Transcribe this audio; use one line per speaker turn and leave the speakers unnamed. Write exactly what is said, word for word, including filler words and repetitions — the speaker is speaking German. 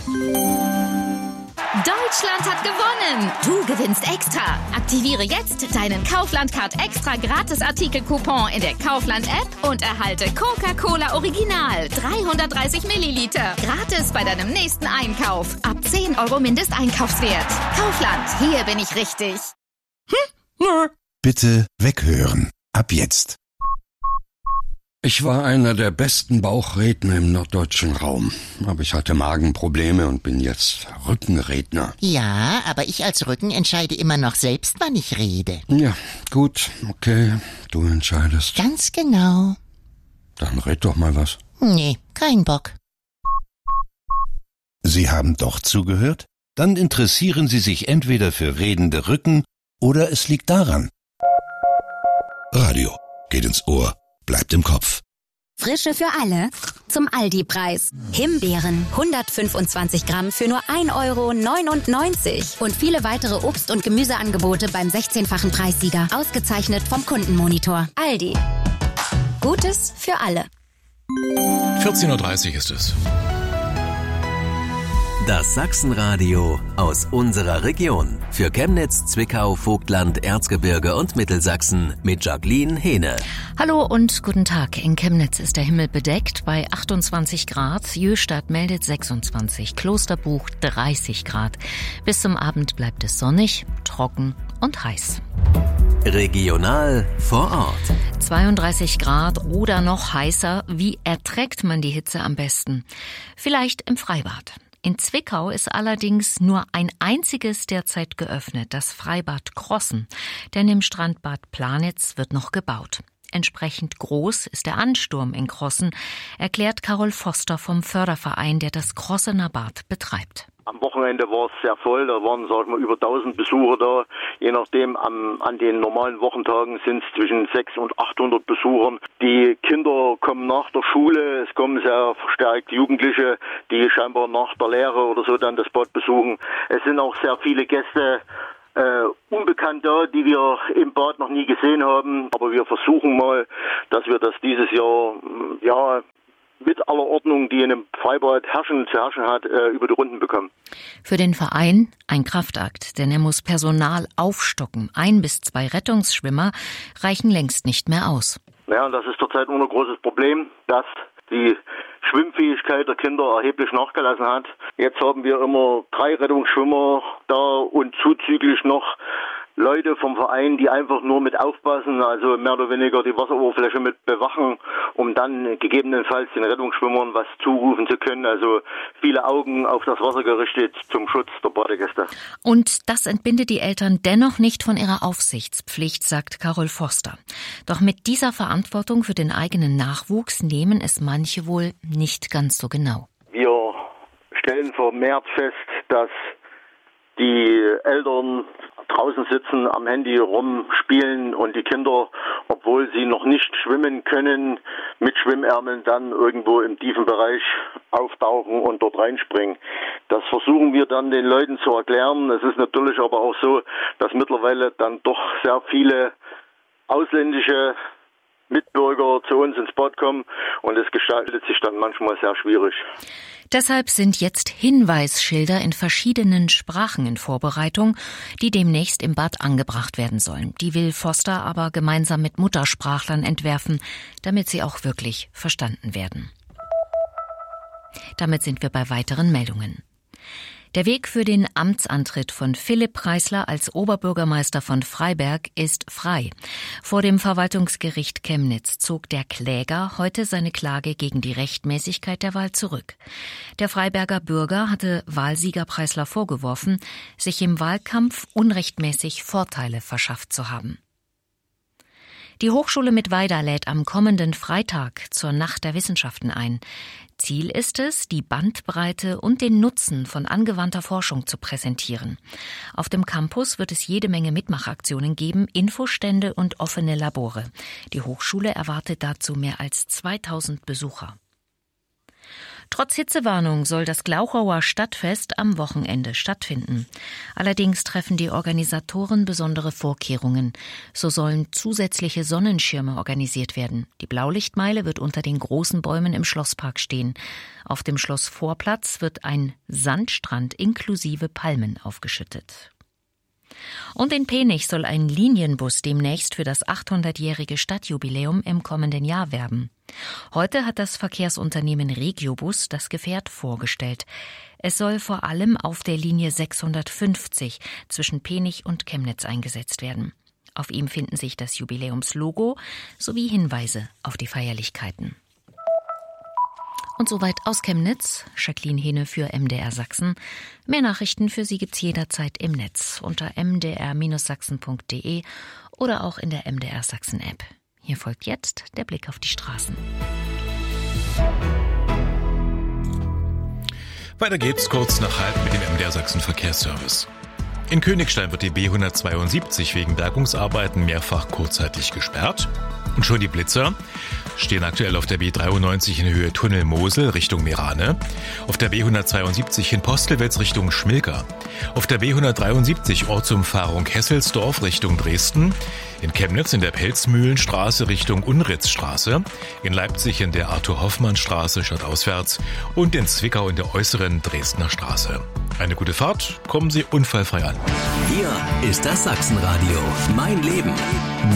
Deutschland hat gewonnen! Du gewinnst extra! Aktiviere jetzt deinen Kaufland-Card extra Gratis-Artikel-Coupon in der Kaufland-App und erhalte Coca-Cola Original dreihundertdreißig Milliliter. Gratis bei deinem nächsten Einkauf. Ab zehn Euro Mindesteinkaufswert. Kaufland, hier bin ich richtig.
Hm? Bitte weghören. Ab jetzt.
Ich war einer der besten Bauchredner im norddeutschen Raum. Aber ich hatte Magenprobleme und bin jetzt Rückenredner.
Ja, aber ich als Rücken entscheide immer noch selbst, wann ich rede.
Ja, gut, okay, du entscheidest.
Ganz genau.
Dann red doch mal was.
Nee, kein Bock.
Sie haben doch zugehört? Dann interessieren Sie sich entweder für redende Rücken oder es liegt daran. Radio geht ins Ohr. Bleibt im Kopf.
Frische für alle zum Aldi-Preis. Himbeeren hundertfünfundzwanzig Gramm für nur ein Euro neunundneunzig. Und viele weitere Obst- und Gemüseangebote beim sechzehnfachen Preissieger. Ausgezeichnet vom Kundenmonitor. Aldi. Gutes für alle.
vierzehn Uhr dreißig ist es.
Das Sachsenradio aus unserer Region. Für Chemnitz, Zwickau, Vogtland, Erzgebirge und Mittelsachsen mit Jacqueline Hehne.
Hallo und guten Tag. In Chemnitz ist der Himmel bedeckt bei achtundzwanzig Grad. Jöstadt meldet sechsundzwanzig, Klosterbuch dreißig Grad. Bis zum Abend bleibt es sonnig, trocken und heiß.
Regional vor Ort.
zweiunddreißig Grad oder noch heißer. Wie erträgt man die Hitze am besten? Vielleicht im Freibad. In Zwickau ist allerdings nur ein einziges derzeit geöffnet, das Freibad Krossen. Denn im Strandbad Planitz wird noch gebaut. Entsprechend groß ist der Ansturm in Krossen, erklärt Carol Foster vom Förderverein, der das Krossener Bad betreibt.
Am Wochenende war es sehr voll, da waren, sag ich mal, über tausend Besucher da. Je nachdem, am, an den normalen Wochentagen sind es zwischen sechshundert und achthundert Besuchern. Die Kinder kommen nach der Schule, es kommen sehr verstärkt Jugendliche, die scheinbar nach der Lehre oder so dann das Bad besuchen. Es sind auch sehr viele Gäste, äh, unbekannt da, die wir im Bad noch nie gesehen haben. Aber wir versuchen mal, dass wir das dieses Jahr, ja, mit aller Ordnung, die in einem Freibad herrschen, zu herrschen hat, äh, über die Runden bekommen.
Für den Verein ein Kraftakt, denn er muss Personal aufstocken. Ein bis zwei Rettungsschwimmer reichen längst nicht mehr aus.
Ja, und das ist zurzeit nur ein großes Problem, dass die Schwimmfähigkeit der Kinder erheblich nachgelassen hat. Jetzt haben wir immer drei Rettungsschwimmer da und zuzüglich noch Leute vom Verein, die einfach nur mit aufpassen, also mehr oder weniger die Wasseroberfläche mit bewachen, um dann gegebenenfalls den Rettungsschwimmern was zurufen zu können. Also viele Augen auf das Wasser gerichtet zum Schutz der Badegäste.
Und das entbindet die Eltern dennoch nicht von ihrer Aufsichtspflicht, sagt Carol Foster. Doch mit dieser Verantwortung für den eigenen Nachwuchs nehmen es manche wohl nicht ganz so genau.
Wir stellen vermehrt fest, dass die Eltern draußen sitzen, am Handy rumspielen und die Kinder, obwohl sie noch nicht schwimmen können, mit Schwimmärmeln dann irgendwo im tiefen Bereich auftauchen und dort reinspringen. Das versuchen wir dann den Leuten zu erklären. Es ist natürlich aber auch so, dass mittlerweile dann doch sehr viele ausländische Mitbürger zu uns ins Bad kommen und es gestaltet sich dann manchmal sehr schwierig.
Deshalb sind jetzt Hinweisschilder in verschiedenen Sprachen in Vorbereitung, die demnächst im Bad angebracht werden sollen. Die will Foster aber gemeinsam mit Muttersprachlern entwerfen, damit sie auch wirklich verstanden werden. Damit sind wir bei weiteren Meldungen. Der Weg für den Amtsantritt von Philipp Preisler als Oberbürgermeister von Freiberg ist frei. Vor dem Verwaltungsgericht Chemnitz zog der Kläger heute seine Klage gegen die Rechtmäßigkeit der Wahl zurück. Der Freiberger Bürger hatte Wahlsieger Preisler vorgeworfen, sich im Wahlkampf unrechtmäßig Vorteile verschafft zu haben. Die Hochschule Mittweida lädt am kommenden Freitag zur Nacht der Wissenschaften ein. Ziel ist es, die Bandbreite und den Nutzen von angewandter Forschung zu präsentieren. Auf dem Campus wird es jede Menge Mitmachaktionen geben, Infostände und offene Labore. Die Hochschule erwartet dazu mehr als zweitausend Besucher. Trotz Hitzewarnung soll das Glauchauer Stadtfest am Wochenende stattfinden. Allerdings treffen die Organisatoren besondere Vorkehrungen. So sollen zusätzliche Sonnenschirme organisiert werden. Die Blaulichtmeile wird unter den großen Bäumen im Schlosspark stehen. Auf dem Schlossvorplatz wird ein Sandstrand inklusive Palmen aufgeschüttet. Und in Penich soll ein Linienbus demnächst für das achthundertjährige Stadtjubiläum im kommenden Jahr werben. Heute hat das Verkehrsunternehmen Regiobus das Gefährt vorgestellt. Es soll vor allem auf der Linie sechshundertfünfzig zwischen Penich und Chemnitz eingesetzt werden. Auf ihm finden sich das Jubiläumslogo sowie Hinweise auf die Feierlichkeiten. Und soweit aus Chemnitz, Jacqueline Hehne für M D R Sachsen. Mehr Nachrichten für Sie gibt's jederzeit im Netz unter m d r sachsen punkt d e oder auch in der M D R Sachsen App. Hier folgt jetzt der Blick auf die Straßen.
Weiter geht's kurz nach halb mit dem M D R Sachsen Verkehrsservice. In Königstein wird die B hundertzweiundsiebzig wegen Bergungsarbeiten mehrfach kurzzeitig gesperrt. Und schon die Blitzer stehen aktuell auf der B dreiundneunzig in Höhe Tunnel Mosel Richtung Merane, auf der B hundertzweiundsiebzig in Postelwitz Richtung Schmilka, auf der B hundertdreiundsiebzig Ortsumfahrung Hesselsdorf Richtung Dresden, in Chemnitz in der Pelzmühlenstraße Richtung Unritzstraße, in Leipzig in der Arthur-Hoffmann-Straße stadtauswärts und in Zwickau in der äußeren Dresdner Straße. Eine gute Fahrt, kommen Sie unfallfrei an.
Hier ist das Sachsenradio. Mein Leben.